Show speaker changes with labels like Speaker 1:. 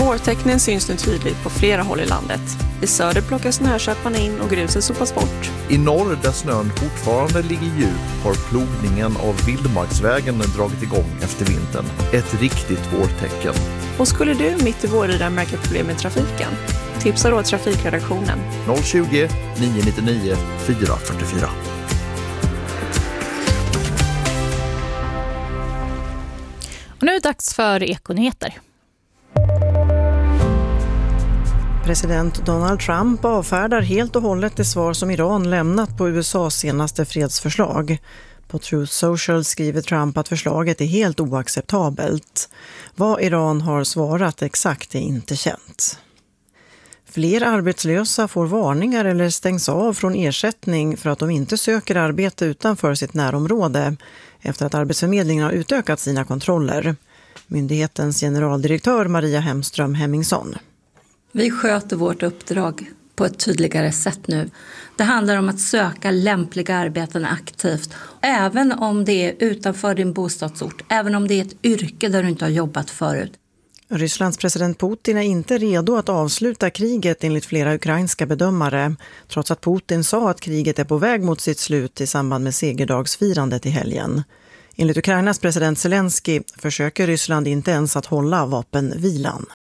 Speaker 1: Vårtecknen syns nu tydligt på flera håll i landet. I söder plockas snököparna in och gruset sopas bort.
Speaker 2: I norr, där snön fortfarande ligger djup, har plogningen av vildmarksvägen dragit igång efter vintern. Ett riktigt vårtecken.
Speaker 1: Och skulle du mitt i vårridan märka problem med trafiken? Tipsa då trafikredaktionen.
Speaker 2: 020 999 444.
Speaker 3: Och nu är det dags för Ekonyheter.
Speaker 4: President Donald Trump avfärdar helt och hållet det svar som Iran lämnat på USAs senaste fredsförslag. På Truth Social skriver Trump att förslaget är helt oacceptabelt. Vad Iran har svarat exakt är inte känt. Fler arbetslösa får varningar eller stängs av från ersättning för att de inte söker arbete utanför sitt närområde efter att Arbetsförmedlingen har utökat sina kontroller. Myndighetens generaldirektör Maria Hemström Hemmingsson.
Speaker 5: Vi sköter vårt uppdrag på ett tydligare sätt nu. Det handlar om att söka lämpliga arbeten aktivt. Även om det är utanför din bostadsort, även om det är ett yrke där du inte har jobbat förut.
Speaker 4: Rysslands president Putin är inte redo att avsluta kriget enligt flera ukrainska bedömare, trots att Putin sa att kriget är på väg mot sitt slut i samband med segerdagsfirandet i helgen. Enligt Ukrainas president Zelensky försöker Ryssland inte ens att hålla vapenvilan.